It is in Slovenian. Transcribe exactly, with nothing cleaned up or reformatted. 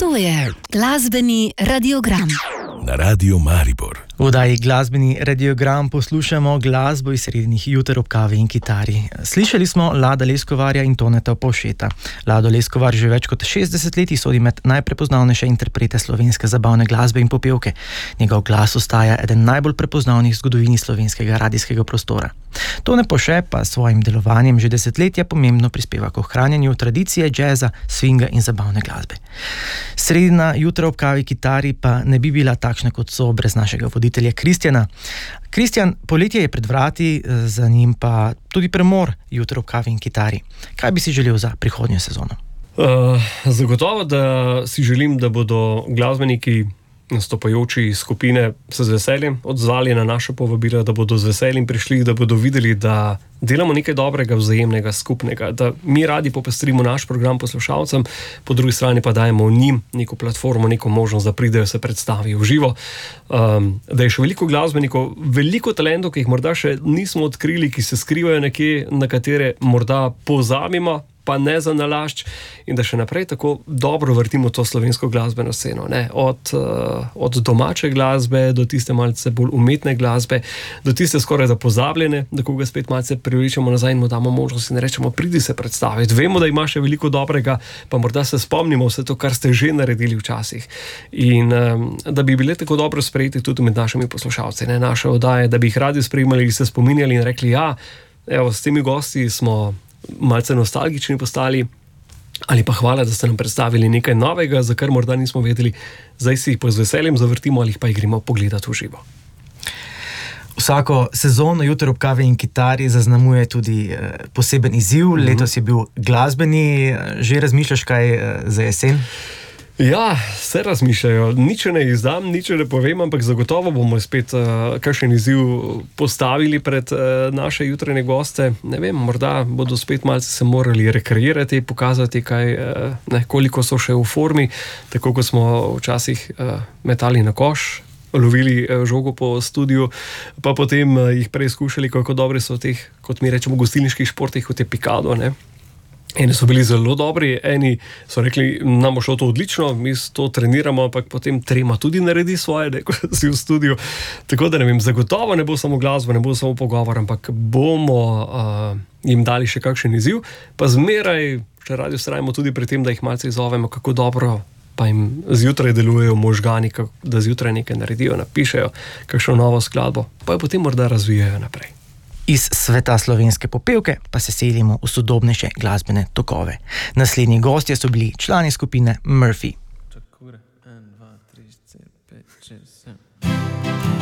To je glasbeni radiogram na Radiu Maribor. V oddaji Glasbeni radiogram poslušamo glasbo iz srednjih juter ob kavi in kitari. Slišali smo Lada Leskovarja in Toneta Povšeta. Lado Leskovar že več kot šestdeset let sodi med najprepoznavnejše interprete slovenske zabavne glasbe in popevke. Njegov glas ostaja eden najbolj prepoznavnih v zgodovini slovenskega radijskega prostora. Tone Povše pa s svojim delovanjem že desetletja pomembno prispeva k ohranjanju tradicije džeza, swinga in zabavne glasbe. Sredina jutra ob kavi kitari pa ne bi bila takšna, kot so brez našega voditelja Kristjana. Kristjan, poletje je pred vrati, za njim pa tudi premor jutra ob kavi in kitari. Kaj bi si želel za prihodnjo sezono? Uh, zagotovo, da si želim, da bodo glasbeniki, nastopajoči skupine se z veseljem odzvali na naše povabila, da bodo z veseljem prišli, da bodo videli, da delamo nekaj dobrega, vzajemnega, skupnega, da mi radi popestrimo naš program poslušalcem, po drugi strani pa dajemo njim neko platformo, neko možnost, da pridejo, se predstavijo v živo. Um, da je še veliko glasbenikov, veliko talentov, ki jih morda še nismo odkrili, ki se skrivajo nekje, na katere morda pozabimo, pa ne za nalašč, in da še naprej tako dobro vrtimo to slovensko glasbeno sceno. Ne? Od, uh, od domače glasbe do tiste malce bolj umetne glasbe, do tiste skoraj da pozabljene, da koga spet malce privlečemo nazaj in mu damo možnost in rečemo, pridi se predstaviti. Vemo, da ima še veliko dobrega, pa morda se spomnimo vse to, kar ste že naredili včasih. In um, da bi bile tako dobro sprejeti tudi med našimi poslušalci, ne? Naše oddaje, da bi jih radi sprejemali, se spominjali in rekli, ja, evo, s temi gosti smo malce nostalgični postali, ali pa hvala, da ste nam predstavili nekaj novega, za kar morda nismo vedeli, zdaj si jih pa z veseljem zavrtimo ali pa jih gremo pogledati v živo. Vsako sezono jutra ob kavi in kitari zaznamuje tudi eh, poseben izziv. Mm-hmm. Letos je bil glasbeni. Že razmišljaš kaj eh, za jesen? Ja, se razmišljajo. Nič ne izdam, nič ne povem, ampak zagotovo bomo spet uh, kakšen izziv postavili pred uh, naše jutranje goste. Ne vem, morda bodo spet malce se morali rekreirati, pokazati, kaj, uh, ne, koliko so še v formi, tako kot smo včasih uh, metali na koš, lovili uh, žogo po studiu, pa potem uh, jih preizkušali, kako dobri so v teh, kot mi rečemo, gostilniških športih, kot je pikado, ne. Eni so bili zelo dobri, eni so rekli, nam bo šlo to odlično, mi to treniramo, ampak potem trema tudi naredi svoje, ne, ko si v studiu. Tako da ne vem, zagotovo ne bo samo glasba, ne bo samo pogovor, ampak bomo uh, jim dali še kakšen izziv, pa zmeraj, če radi vztrajamo tudi pri tem, da jih malce izzovemo, kako dobro pa jim zjutraj delujejo možgani, da zjutraj nekaj naredijo, napišejo kakšno novo skladbo, pa jo potem morda razvijajo naprej. Iz sveta slovenske popevke pa se selimo v sodobnejše glasbene tokove. Naslednji gostje so bili člani skupine Murphy. Tako gre. En, dva, tri, štiri, pet, šest, sedem.